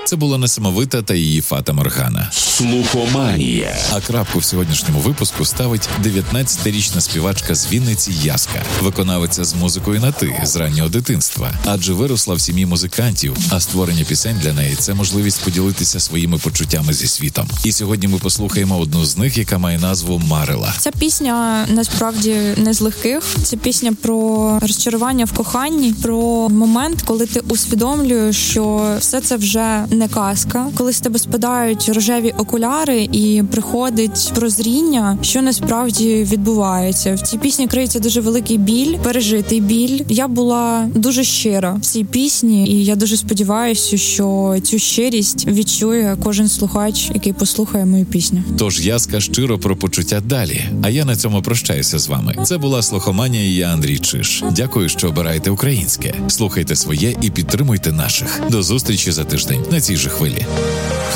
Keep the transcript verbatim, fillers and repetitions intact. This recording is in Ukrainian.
Це була несамовита та її Фата Моргана. Слухоманія. А крапку в сьогоднішньому випуску ставить дев'ятнадцятирічна співачка з Вінниці Яска, виконавиця з музикою на «ти» з раннього дитинства, адже виросла в сім'ї музикантів, а створення пісень для неї – це можливість поділитися своїми почуттями зі світом. І сьогодні ми послухаємо одну з них, яка має назву «Марила». Ця пісня насправді не з легких. Це пісня про розчарування в коханні, про момент, коли ти усвідомлюєш, що все це вже не казка, коли з тебе спадають рожеві окуляри і приходить прозріння, що насправді відбувається. В цій пісні криється дуже великий біль, пережитий біль. Я була дуже щира в цій пісні, і я дуже сподіваюся, що цю щирість відчує кожен слухач, який послухає мою пісню. Тож Яска щиро про почуття далі, а я на цьому прощаюся з вами. Це була Слухоманія, і я Андрій Чиж. Дякую, що обираєте українське. Слухайте своє і підтримуйте наших. До зустрічі за тиждень на цій же хвилі.